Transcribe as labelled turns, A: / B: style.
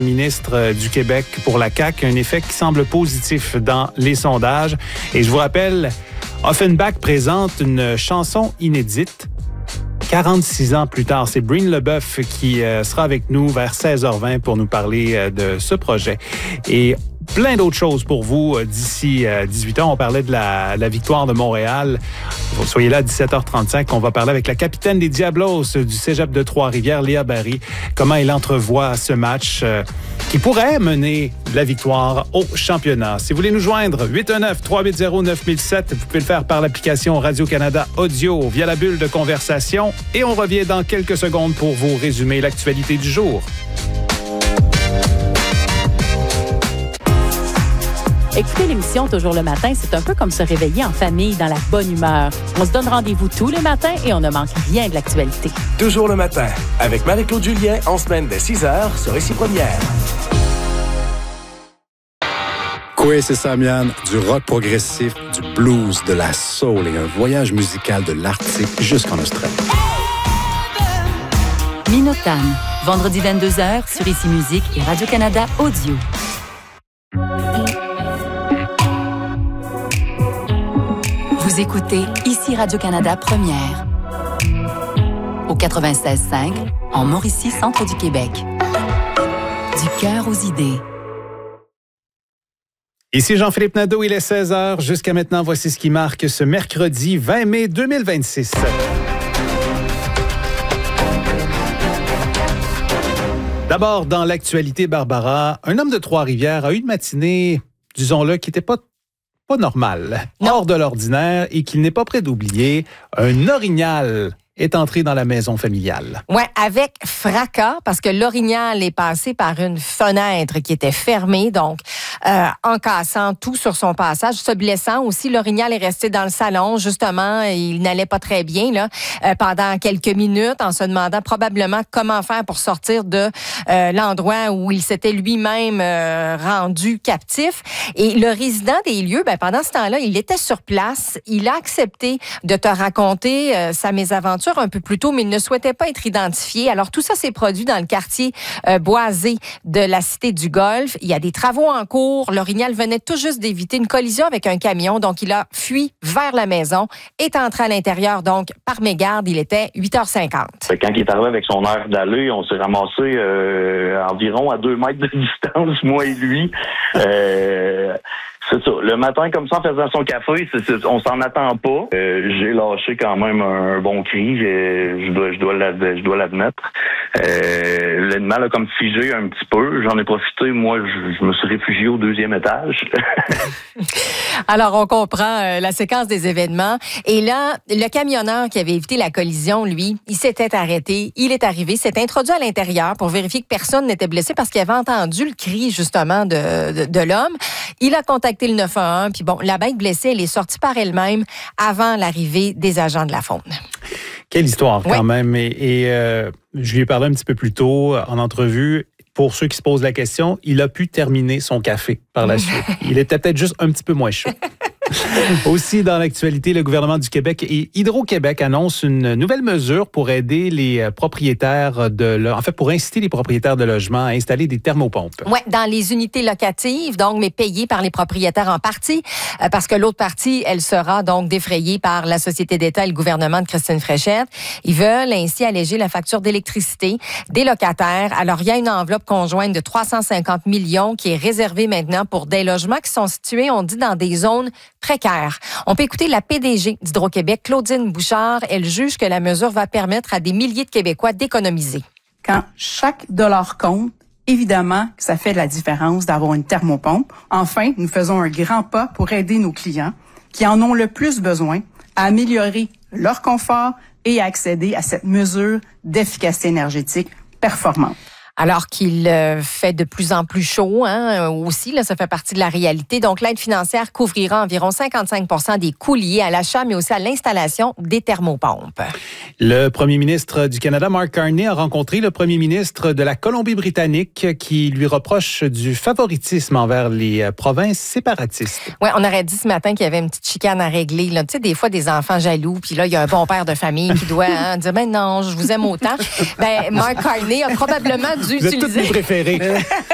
A: Ministre du Québec pour la CAQ, un effet qui semble positif dans les sondages. Et je vous rappelle, Offenbach présente une chanson inédite 46 ans plus tard. C'est Breen Leboeuf qui sera avec nous vers 16h20 pour nous parler de ce projet. Et plein d'autres choses pour vous d'ici 18h. On parlait de la victoire de Montréal. Soyez là à 17h35. On va parler avec la capitaine des Diablos du Cégep de Trois-Rivières, Léa Barry. Comment elle entrevoit ce match qui pourrait mener la victoire au championnat. Si vous voulez nous joindre, 819-380-9007. Vous pouvez le faire par l'application Radio-Canada Audio via la bulle de conversation. Et on revient dans quelques secondes pour vous résumer l'actualité du jour.
B: Écouter l'émission Toujours le matin, c'est un peu comme se réveiller en famille dans la bonne humeur. On se donne rendez-vous tous les matins et on ne manque rien de l'actualité.
C: Toujours le matin, avec Marie-Claude Julien, en semaine dès 6h sur Ici Première.
D: Koué, c'est Samian, du rock progressif, du blues, de la soul et un voyage musical de l'Arctique jusqu'en Australie.
B: Minotan, vendredi 22h sur Ici Musique et Radio-Canada Audio. Vous écoutez Ici Radio-Canada Première. Au 96.5, en Mauricie, centre du Québec. Du cœur aux idées.
A: Ici Jean-Philippe Nadeau, il est 16h. Jusqu'à maintenant, voici ce qui marque ce mercredi 20 mai 2026. D'abord, dans l'actualité, Barbara, un homme de Trois-Rivières a eu une matinée, disons-le, qui n'était pas normale, hors de l'ordinaire et qu'il n'est pas prêt d'oublier. Un orignal est entré dans la maison familiale.
E: Oui, avec fracas, parce que l'orignal est passé par une fenêtre qui était fermée, donc en cassant tout sur son passage, se blessant aussi. L'orignal est resté dans le salon, justement, et il n'allait pas très bien là, pendant quelques minutes, en se demandant probablement comment faire pour sortir de l'endroit où il s'était lui-même rendu captif. Et le résident des lieux, pendant ce temps-là, il était sur place. Il a accepté de te raconter sa mésaventure un peu plus tôt, mais il ne souhaitait pas être identifié. Alors, tout ça s'est produit dans le quartier boisé de la Cité du Golfe. Il y a des travaux en cours. L'orignal venait tout juste d'éviter une collision avec un camion, donc il a fui vers la maison, est entré à l'intérieur, donc par mégarde, il était 8h50.
F: Quand il est arrivé avec son air d'aller, on s'est ramassé environ à 2 mètres de distance, moi et lui. C'est ça. Le matin, comme ça, en faisant son café, on s'en attend pas. J'ai lâché quand même un bon cri. Je dois l'admettre. L'animal a comme figé un petit peu. J'en ai profité. Moi, je me suis réfugié au 2e étage.
E: Alors, on comprend la séquence des événements. Et là, le camionneur qui avait évité la collision, lui, il s'était arrêté. Il est arrivé, s'est introduit à l'intérieur pour vérifier que personne n'était blessé parce qu'il avait entendu le cri, justement, de l'homme. Il a contacté le 911, puis bon, la bête blessée, elle est sortie par elle-même avant l'arrivée des agents de la faune.
A: Quelle histoire, quand même. Et je lui ai parlé un petit peu plus tôt en entrevue. Pour ceux qui se posent la question, il a pu terminer son café par la suite. Il était peut-être juste un petit peu moins chaud. Aussi, dans l'actualité, le gouvernement du Québec et Hydro-Québec annoncent une nouvelle mesure pour aider les propriétaires pour inciter les propriétaires de logements à installer des thermopompes.
E: Oui, dans les unités locatives, donc, mais payées par les propriétaires en partie, parce que l'autre partie, elle sera donc défrayée par la Société d'État et le gouvernement de Christine Fréchette. Ils veulent ainsi alléger la facture d'électricité des locataires. Alors, il y a une enveloppe conjointe de 350 millions qui est réservée maintenant pour des logements qui sont situés, on dit, dans des zones précaires. On peut écouter la PDG d'Hydro-Québec, Claudine Bouchard. Elle juge que la mesure va permettre à des milliers de Québécois d'économiser.
G: Quand chaque dollar compte, évidemment que ça fait la différence d'avoir une thermopompe. Enfin, nous faisons un grand pas pour aider nos clients qui en ont le plus besoin à améliorer leur confort et à accéder à cette mesure d'efficacité énergétique performante.
E: Alors qu'il fait de plus en plus chaud, aussi, là, ça fait partie de la réalité. Donc, l'aide financière couvrira environ 55% des coûts liés à l'achat, mais aussi à l'installation des thermopompes.
A: Le premier ministre du Canada, Mark Carney, a rencontré le premier ministre de la Colombie-Britannique qui lui reproche du favoritisme envers les provinces séparatistes.
E: Oui, on aurait dit ce matin qu'il y avait une petite chicane à régler. Tu sais, des fois, des enfants jaloux, puis là, il y a un bon père de famille qui doit dire « Ben non, je vous aime autant. » Mark Carney a probablement dû
A: Vous êtes tous mes préférés.